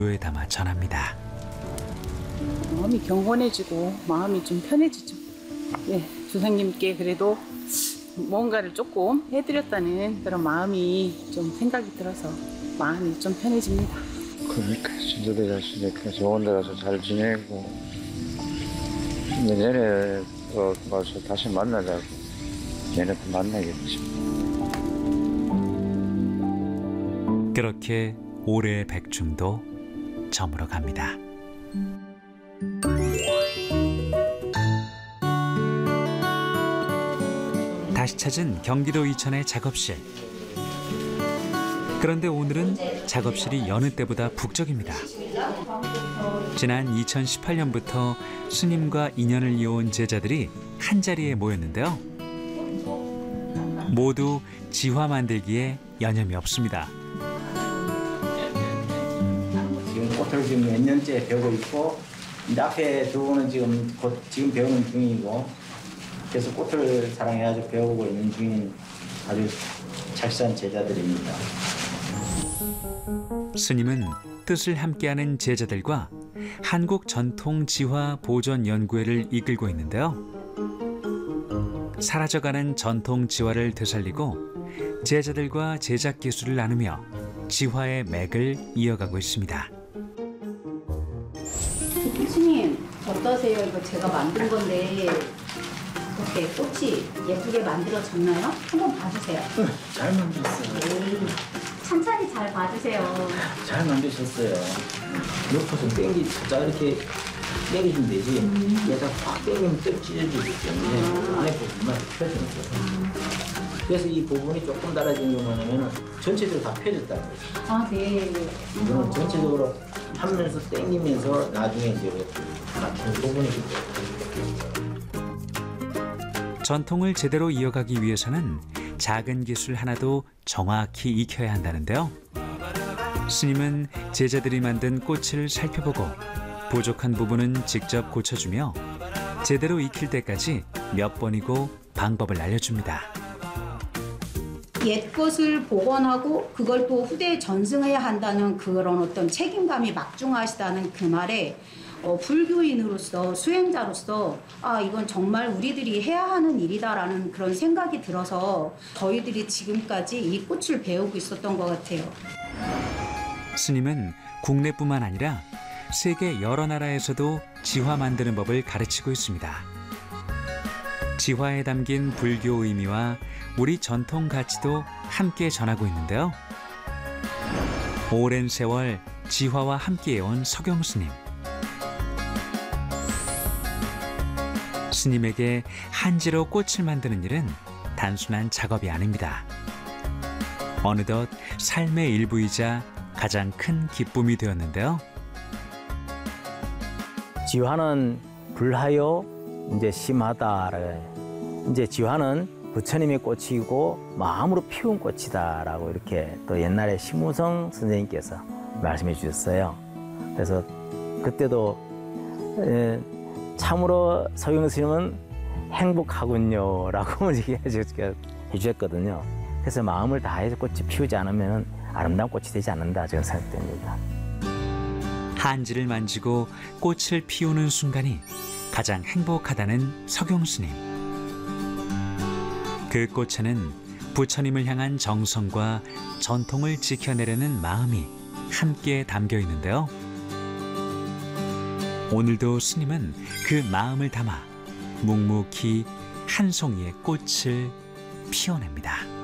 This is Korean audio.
에 담아 전합니다. 마음이 경건해지고 마음이 좀 편해지죠. 네, 조상님께 그래도 뭔가를 조금 해드렸다는 그런 마음이 좀 생각이 들어서 마음이 좀 편해집니다. 그러니까 진짜로 자신있게 좋은 데 가서 잘 지내고 내년에 와서 다시 만나자고. 내년에 또 만나겠지. 그렇게 올해의 백중도 저물어 갑니다. 다시 찾은 경기도 이천의 작업실. 그런데 오늘은 작업실이 여느 때보다 북적입니다. 지난 2018년부터 스님과 인연을 이어온 제자들이 한자리에 모였는데요. 모두 지화 만들기에 여념이 없습니다. 지금 꽃을 지금 몇 년째 배우고 있고, 이제 앞에 두 분은 지금 배우는 중이고, 그래서 꽃을 사랑해가지고 배우고 있는 중인 아주 착실한 제자들입니다. 스님은 뜻을 함께하는 제자들과 한국 전통 지화 보존 연구회를 이끌고 있는데요. 사라져가는 전통 지화를 되살리고 제자들과 제작 기술을 나누며 지화의 맥을 이어가고 있습니다. 스님 어떠세요? 이거 제가 만든 건데 어떻게 꽃이 예쁘게 만들어졌나요? 한번 봐주세요. 잘 만들었어요. 천천히 잘 봐주세요. 잘 만드셨어요. 옆에서 땡기, 자 이렇게 땡기시면 되지. 얘가 확 땡기면 뜯 찢어지기 때문에 안에 부분만 펴주는 거예요. 그래서 이 부분이 조금 달라진 게 뭐냐면 전체적으로 다 펴졌다는 거죠. 아, 네. 이거는 전체적으로 하면서 땡기면서 나중에 이제 맞추는 부분이기 때문에. 전통을 제대로 이어가기 위해서는 작은 기술 하나도 정확히 익혀야 한다는데요. 스님은 제자들이 만든 꽃을 살펴보고 부족한 부분은 직접 고쳐주며 제대로 익힐 때까지 몇 번이고 방법을 알려줍니다. 옛 것을 복원하고 그걸 또 후대에 전승해야 한다는 그런 어떤 책임감이 막중하시다는 그 말에 불교인으로서 수행자로서 이건 정말 우리들이 해야 하는 일이다라는 그런 생각이 들어서 저희들이 지금까지 이 꽃을 배우고 있었던 것 같아요. 스님은 국내뿐만 아니라 세계 여러 나라에서도 지화 만드는 법을 가르치고 있습니다. 지화에 담긴 불교 의미와 우리 전통 가치도 함께 전하고 있는데요. 오랜 세월 지화와 함께해온 서경 스님. 스님에게 한지로 꽃을 만드는 일은 단순한 작업이 아닙니다. 어느덧 삶의 일부이자 가장 큰 기쁨이 되었는데요. 지화는 불하여 이제 심하다. 이제 지화는 부처님의 꽃이고 마음으로 피운 꽃이다라고 이렇게 또 옛날에 심우성 선생님께서 말씀해 주셨어요. 그래서 그때도 참으로 서경 스님은 행복하군요라고 해주셨거든요. 그래서 마음을 다해서 꽃이 피우지 않으면 아름다운 꽃이 되지 않는다 저는 생각됩니다. 한지를 만지고 꽃을 피우는 순간이 가장 행복하다는 서경 스님. 그 꽃에는 부처님을 향한 정성과 전통을 지켜내려는 마음이 함께 담겨 있는데요. 오늘도 스님은 그 마음을 담아 묵묵히 한 송이의 꽃을 피워냅니다.